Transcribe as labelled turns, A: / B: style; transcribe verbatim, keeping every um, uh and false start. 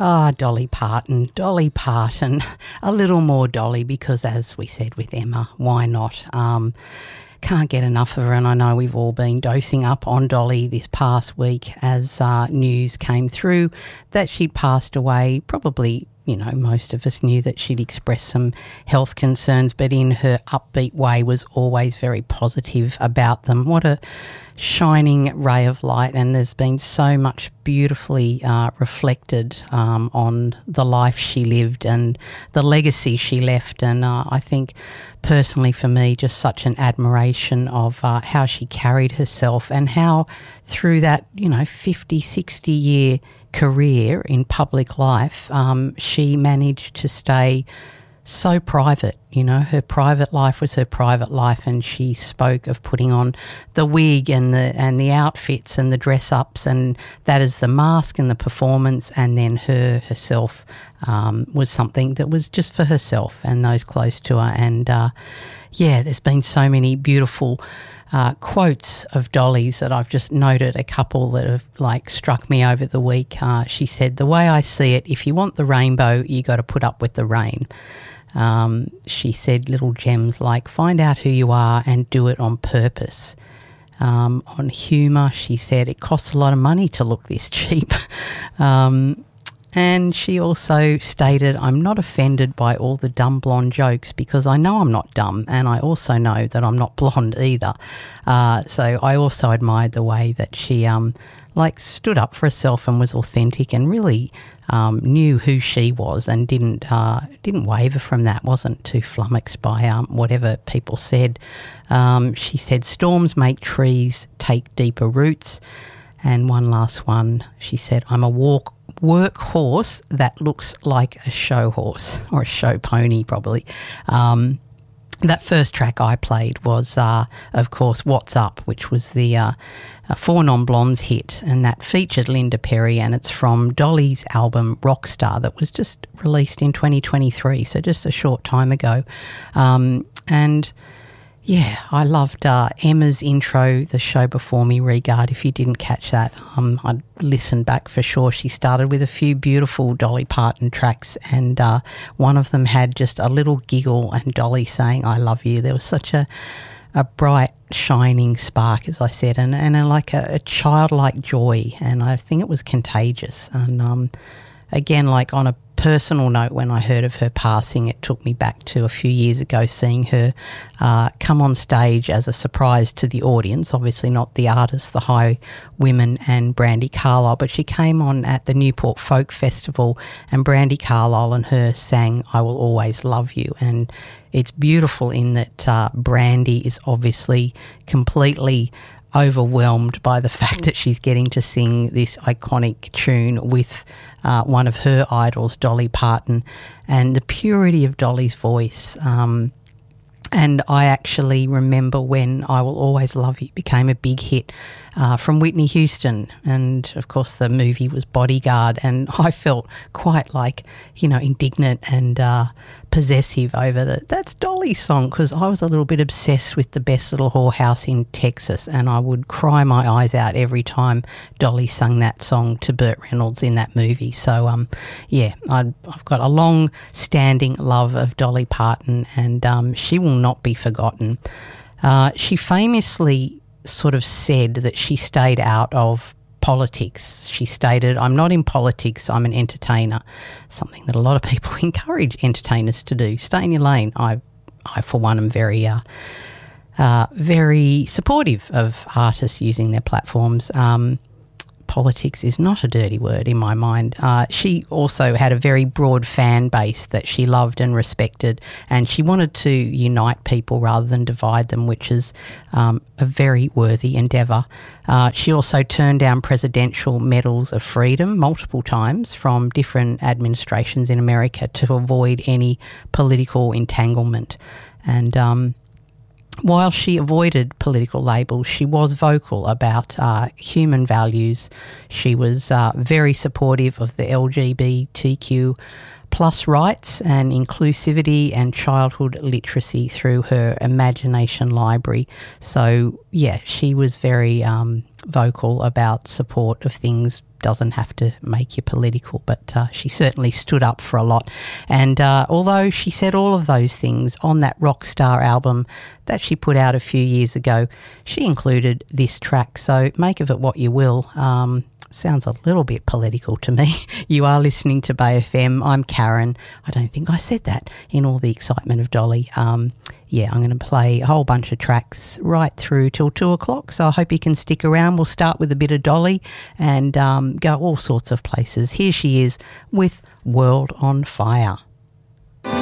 A: Ah, Dolly Parton, Dolly Parton, a little more Dolly because, as we said with Emma, why not? Um, can't get enough of her, and I know we've all been dosing up on Dolly this past week as uh, news came through that she'd passed away. Probably, you know, most of us knew that she'd expressed some health concerns, but in her upbeat way was always very positive about them. What a shining ray of light, and there's been so much beautifully uh, reflected um, on the life she lived and the legacy she left. And uh, I think personally for me, just such an admiration of uh, how she carried herself and how through that, you know, fifty, sixty year career in public life, um, she managed to stay so private. You know, her private life was her private life, and she spoke of putting on the wig and the and the outfits and the dress-ups, and that is the mask and the performance, and then her herself um, was something that was just for herself and those close to her. And, uh, yeah, there's been so many beautiful Uh, quotes of Dolly's that I've just noted a couple that have like struck me over the week. Uh, she said, "The way I see it, if you want the rainbow, you got to put up with the rain." Um, she said little gems like, "Find out who you are and do it on purpose." Um, on humour, she said, "It costs a lot of money to look this cheap." um, And she also stated, "I'm not offended by all the dumb blonde jokes because I know I'm not dumb, and I also know that I'm not blonde either." Uh, so I also admired the way that she um, like stood up for herself and was authentic and really um, knew who she was and didn't uh, didn't waver from that, wasn't too flummoxed by um, whatever people said. Um, she said, "Storms make trees take deeper roots." And one last one, she said, "I'm a walk workhorse that looks like a show horse," or a show pony probably. Um, that first track I played was, uh, of course, What's Up, which was the uh, Four Non-Blondes hit, and that featured Linda Perry, and it's from Dolly's album Rockstar that was just released in twenty twenty-three, so just a short time ago. Um, and yeah, I loved uh, Emma's intro, the show before me, Regard. If you didn't catch that, um, I'd listen back for sure. She started with a few beautiful Dolly Parton tracks, and uh, one of them had just a little giggle and Dolly saying, "I love you." There was such a, a bright, shining spark, as I said, and, and a, like a, a childlike joy, and I think it was contagious. And um, again, like on a personal note, when I heard of her passing, it took me back to a few years ago seeing her uh, come on stage as a surprise to the audience, obviously not the artists, the High Women and Brandi Carlile, but she came on at the Newport Folk Festival, and Brandi Carlile and her sang "I Will Always Love You." And it's beautiful in that uh, Brandi is obviously completely overwhelmed by the fact that she's getting to sing this iconic tune with uh, one of her idols, Dolly Parton, and the purity of Dolly's voice. Um, and I actually remember when "I Will Always Love You" became a big hit uh, from Whitney Houston, and of course the movie was Bodyguard, and I felt quite like, you know, indignant and uh, possessive over that. That's Dolly's song, because I was a little bit obsessed with The Best Little Whorehouse in Texas, and I would cry my eyes out every time Dolly sung that song to Burt Reynolds in that movie. So, um, yeah, I'd, I've got a long-standing love of Dolly Parton, and um, she will not be forgotten. Uh, she famously sort of said that she stayed out of politics. She stated, "I'm not in politics, I'm an entertainer," something that a lot of people encourage entertainers to do. Stay in your lane. I, I for one, am very, uh, uh, very supportive of artists using their platforms. Um, politics is not a dirty word in my mind. Uh, she also had a very broad fan base that she loved and respected, and she wanted to unite people rather than divide them, which is um, a very worthy endeavour. Uh, she also turned down presidential medals of freedom multiple times from different administrations in America to avoid any political entanglement. And um, while she avoided political labels, she was vocal about uh, human values. She was uh, very supportive of the L G B T Q plus rights and inclusivity and childhood literacy through her Imagination Library. So, yeah, she was very um, vocal about support of things doesn't have to make you political, but uh, she certainly stood up for a lot. And uh, although she said all of those things on that Rockstar album that she put out a few years ago, she included this track. So make of it what you will. Um, sounds a little bit political to me. You are listening to Bay F M. I'm Karen. I don't think I said that in all the excitement of Dolly. Um, yeah, I'm going to play a whole bunch of tracks right through till two o'clock, so I hope you can stick around. We'll start with a bit of Dolly and um, go all sorts of places. Here she is with World on Fire.